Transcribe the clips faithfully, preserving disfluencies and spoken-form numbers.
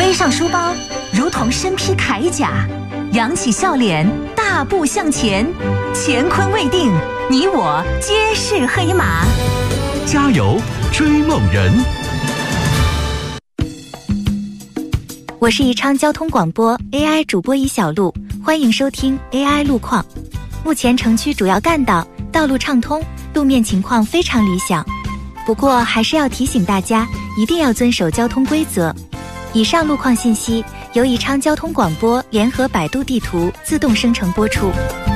背上书包，如同身披铠甲，扬起笑脸，大步向前。乾坤未定，你我皆是黑马。 加油，追梦人！ 我是宜昌交通广播 A I 主播一小璐，欢迎收听 A I 路况。目前城区主要干道道路畅通，路面情况非常理想。不过还是要提醒大家，一定要遵守交通规则。以上路况信息由宜昌交通广播联合百度地图自动生成播出。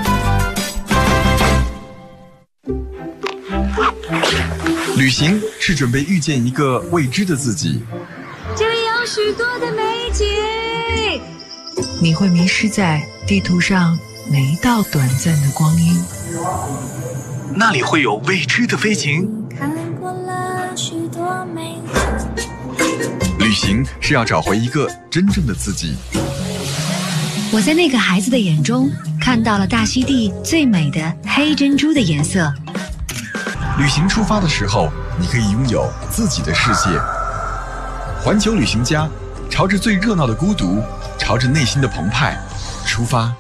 旅行是准备遇见一个未知的自己， 这里有许多的美景， 你会迷失在地图上每一道短暂的光阴， 那里会有未知的飞行。 看过了许多美景， 旅行是要找回一个真正的自己。 我在那个孩子的眼中看到了大溪地最美的黑珍珠的颜色。 旅行出发的时候，你可以拥有自己的世界。环球旅行家，朝着最热闹的孤独，朝着内心的澎湃出发。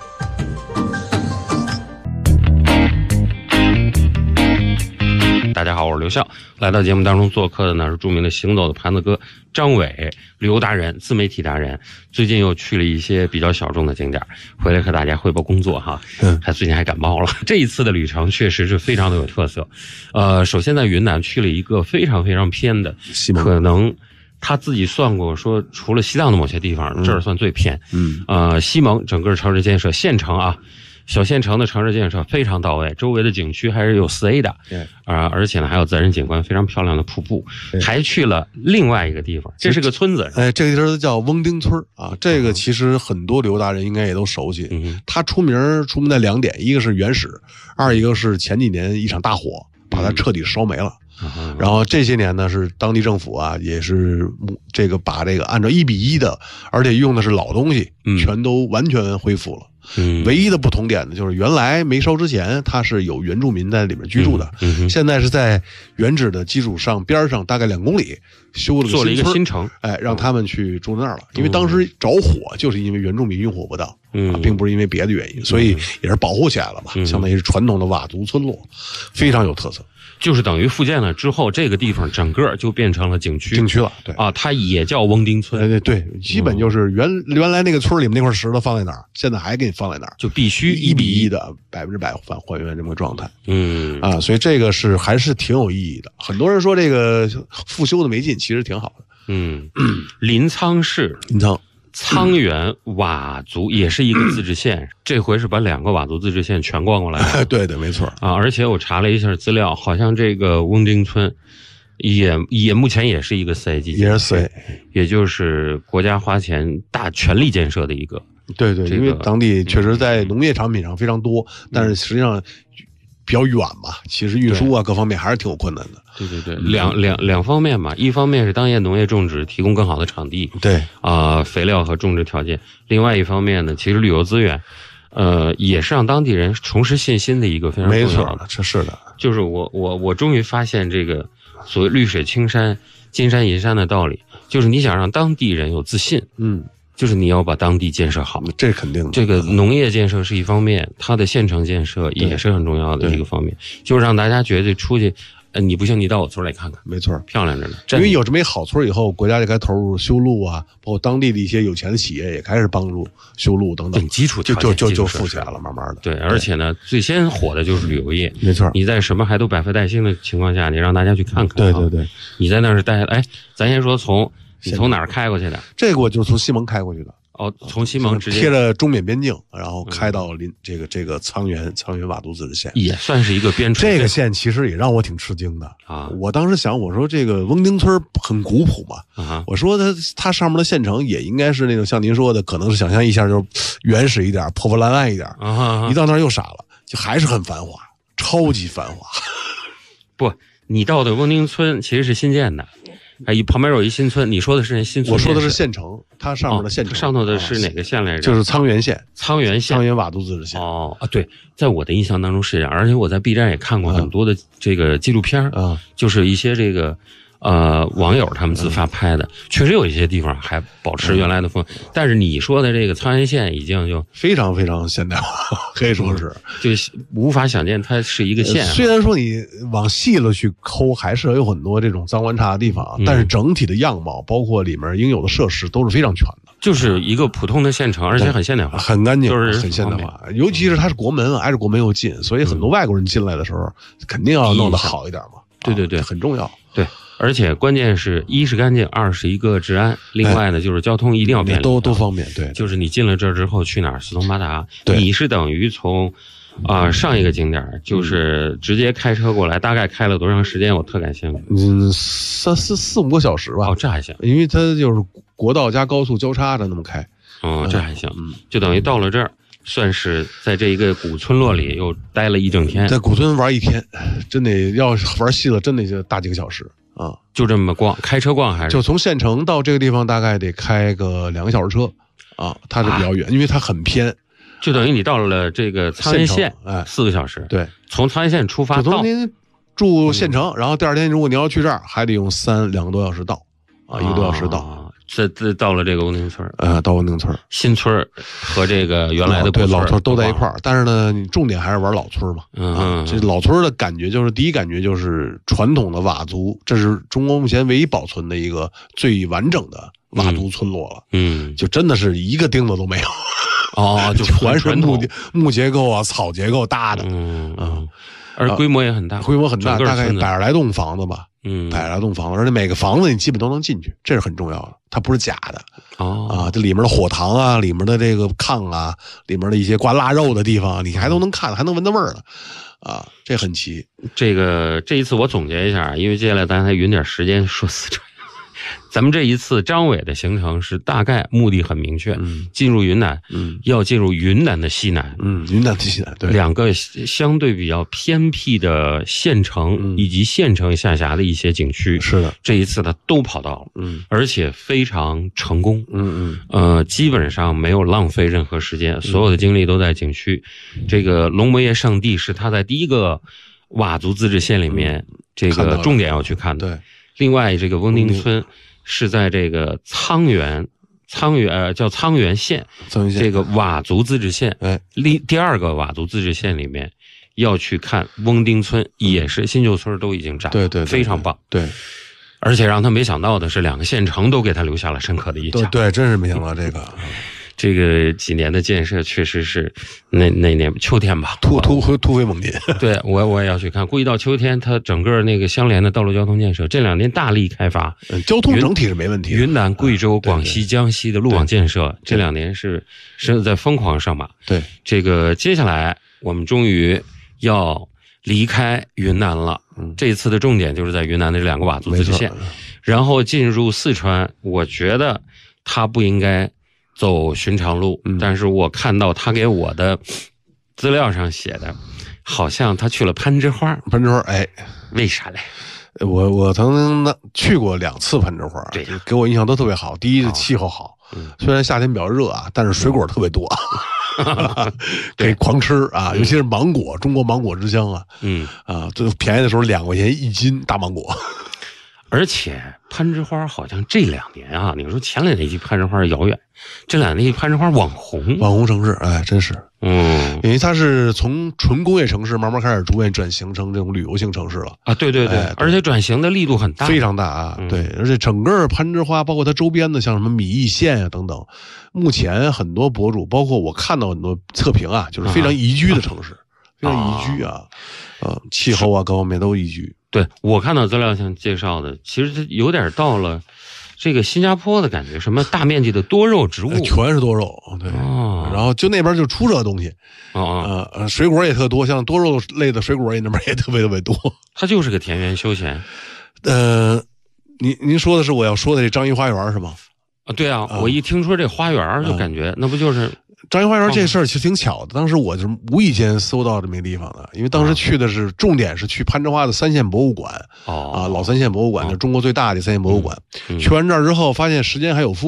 大家好，我是刘笑。来到节目当中做客的呢是著名的行走的盘子哥张伟，旅游达人、自媒体达人，最近又去了一些比较小众的景点，回来和大家汇报工作哈。嗯，他最近还感冒了。这一次的旅程确实是非常的有特色。呃，首先在云南去了一个非常非常偏的，可能他自己算过说，除了西藏的某些地方，嗯、这儿算最偏。嗯，呃，西蒙整个城市建设县城啊。小县城的城市建设非常到位，周围的景区还是有 四 A 的，对啊、呃，而且呢还有自然景观非常漂亮的瀑布，还去了另外一个地方，这是个村子， 哎，这个地儿叫翁丁村啊，这个其实很多旅游达人应该也都熟悉。嗯，它出名出名在两点，一个是原始，二一个是前几年一场大火把它彻底烧没了。嗯、然后这些年呢，是当地政府啊，也是这个把这个按照一比一的，而且用的是老东西，嗯、全都完全恢复了。嗯，唯一的不同点呢，就是原来没烧之前，它是有原住民在里面居住的，嗯嗯、现在是在原址的基础上边上大概两公里修了个做了一个新城， 哎，让他们去住那儿了。因为当时着火就是因为原住民用火不当，嗯、啊，并不是因为别的原因，所以也是保护起来了嘛，嗯、相当于是传统的佤族村落，非常有特色。 就是等于复建了之后，这个地方整个就变成了景区， 景区了，对啊， 它也叫翁丁村， 对对对，基本就是原、嗯、原来那个村里面那块石头放在哪儿，现在还给你放在哪儿， 就必须一比一的百分之百还还原这么个状态，嗯啊，所以这个是还是挺有意义的。很多人说这个复修的没劲，其实挺好的。 嗯，临沧市， 临沧。 沧源佤族也是一个自治县，这回是把两个佤族自治县全逛过来了。 对的，没错啊！而且我查了一下资料，好像这个翁丁村也也目前也是一个四 A 级， 也是四 A， 也就是国家花钱大全力建设的一个。 对对，这个、因为当地确实在农业产品上非常多，嗯、但是实际上比较远嘛，其实运输啊各方面还是挺有困难的。 对对对，两两两方面嘛，一方面是当地农业种植提供更好的场地， 对啊、呃，肥料和种植条件；另外一方面呢，其实旅游资源，呃，也是让当地人重拾信心的一个非常重要的。 没错，这是的。 就是我我我终于发现这个所谓绿水青山、金山银山的道理，就是你想让当地人有自信，嗯。就是你要把当地建设好， 这肯定的。 这个农业建设是一方面，它的县城建设也是很重要的一个方面，就是让大家觉得出去，呃，你不信你到我村来看看， 没错， 漂亮着呢。 因为有这么一好村以后，国家就该投入修路啊，包括当地的一些有钱的企业也开始帮助修路等等， 基础就就就就富起来了，慢慢的。 对，而且呢，最先火的就是旅游业， 没错。 你在什么还都百废待兴的情况下，你让大家去看看， 对对对， 你在那儿待，哎，咱先说从你从哪儿开过去的？ 这个我就是从西蒙开过去的。 哦，从西蒙直接贴着中缅边境，然后开到临这个这个沧源沧源佤族自治县， 也算是一个边陲。 这个县其实也让我挺吃惊的啊！我当时想，我说这个翁丁村很古朴嘛，啊、我说它它上面的县城也应该是那种像您说的，可能是想象一下就是原始一点、破破烂烂一点。啊啊、一到那儿又傻了，就还是很繁华，超级繁华。 不，你到的翁丁村其实是新建的。哎，旁边有一新村，你说的是那新村？ 我说的是县城，它上面的县城， 哦、上头的是哪个县来着？ 就是沧源县， 沧源县， 沧源佤族自治县。 哦啊，对，在我的印象当中是这样，而且我在 B 站也看过很多的这个纪录片啊，就是一些这个呃，网友他们自发拍的，确实有一些地方还保持原来的风，嗯、但是你说的这个苍原县已经就非常非常现代化，可以说是， 就无法想见它是一个县、啊。 虽然说你往细了去抠，还是有很多这种脏乱差的地方，嗯、但是整体的样貌，包括里面应有的设施都是非常全的。 就是一个普通的县城，而且很现代化， 很干净， 就是很现代化。尤其是它是国门，挨着国门又近，所以很多外国人进来的时候，肯定要弄得好一点嘛。 对对对， 很重要。 对，而且关键是一是干净，二是一个治安，另外呢就是交通一定要便利， 都都方便。对， 就是你进了这儿之后去哪儿四通八达，你是等于从啊、呃、上一个景点就是直接开车过来，大概开了多长时间？我特感兴趣。 嗯，三四四五个小时吧。 哦，这还行， 因为它就是国道加高速交叉着那么开。 哦，这还行，嗯，就等于到了这儿。算是在这一个古村落里又待了一整天， 在古村玩一天，真得要玩细了，真得就大几个小时啊！ 就这么逛，开车逛还是？ 就从县城到这个地方大概得开个两个小时车啊，它是比较远，啊、因为它很偏。 就等于你到了这个苍原县，哎，四个小时。 对， 从苍原县出发到， 从您住县城，嗯、然后第二天如果你要去这儿，还得用三两个多小时到啊，一个多小时到。啊这这到了这个翁丁村， 呃，到翁丁村， 新村和这个原来的对老村都在一块儿，但是呢，你重点还是玩老村嘛。 嗯、 啊，这老村的感觉就是第一感觉就是传统的佤族，这是中国目前唯一保存的一个最完整的佤族村落了。 嗯， 就真的是一个钉子都没有。 哦，就全是木木结构啊，草结构搭的。 嗯嗯，而规模也很大， 规模很大，大概百十来栋房子吧。 嗯， 百来栋房子，而且每个房子你基本都能进去，这是很重要的，它不是假的。 哦啊，这里面的火塘啊，里面的这个炕啊，里面的一些挂腊肉的地方，你还都能看，还能闻到味儿呢。啊，这很齐。 这个这一次我总结一下，因为接下来咱还匀点时间说四川。咱们这一次张伟的行程是大概目的很明确， 嗯， 进入云南， 嗯， 要进入云南的西南， 嗯，云南的西南，对， 两个相对比较偏僻的县城、 嗯、 以及县城下辖的一些景区， 是的， 这一次他都跑到了， 嗯， 而且非常成功， 嗯嗯， 呃，基本上没有浪费任何时间，所有的精力都在景区。嗯、这个龙摩耶圣地是他在第一个佤族自治县里面、嗯、这个重点要去看的， 对。 另外，这个翁丁村是在这个沧源，沧源呃叫沧源县， 沧源县这个佤族自治县， 哎， 第第二个佤族自治县里面要去看翁丁村，也是新旧村都已经占了， 对 对, 对， 非常棒， 对。 而且让他没想到的是，两个县城都给他留下了深刻的印象， 对对，真是没想到这个。 这个几年的建设确实是那那年秋天吧， 突突突飞猛进。 对，我我也要去看。估计到秋天，它整个那个相连的道路交通建设这两年大力开发， 嗯、交通整体是没问题的。 云南、贵州、 嗯、 广西、江西的路网建设这两年是是在疯狂上马。 对， 这个接下来我们终于要离开云南了。 嗯， 这一次的重点就是在云南的这两个佤族自治县，然后进入四川。我觉得它不应该走寻常路、嗯，但是我看到他给我的资料上写的，好像他去了攀枝花。 攀枝花，哎， 为啥嘞？ 我我曾经去过两次攀枝花， 对、啊， 给我印象都特别好。第一是气候好，哦嗯、虽然夏天比较热啊，但是水果特别多，可以狂吃啊， 嗯、 尤其是芒果，中国芒果之乡啊， 嗯啊，最便宜的时候两块钱一斤大芒果。 而且攀枝花好像这两年啊，你说前两年离攀枝花遥远，这两年攀枝花网红， 网红城市，哎，真是， 嗯， 因为它是从纯工业城市慢慢开始逐渐转型成这种旅游性城市了啊，对对 对,、哎、对，而且转型的力度很大， 非常大啊，嗯、对，而且整个攀枝花，包括它周边的像什么米易县啊等等，目前很多博主，包括我看到很多测评啊，就是非常宜居的城市，啊、非常宜居啊，呃，气候啊各方面都宜居。 对，我看到资料上介绍的，其实它有点到了这个新加坡的感觉，什么大面积的多肉植物， 全是多肉，对， 哦、 然后就那边就出这东西， 哦呃，水果也特多，像多肉类的水果也那边也特别特别多， 它就是个田园休闲。 呃，您您说的是我要说的这张掖花园是吗？ 啊，对啊，啊我一听说这花园就感觉、啊、那不就是。 张掖花园这事儿其实挺巧的，当时我就是无意间搜到这么一个地方的，因为当时去的是、啊、重点是去攀枝花的三线博物馆， 哦啊，老三线博物馆是、哦、中国最大的三线博物馆， 嗯嗯、 去完这儿之后发现时间还有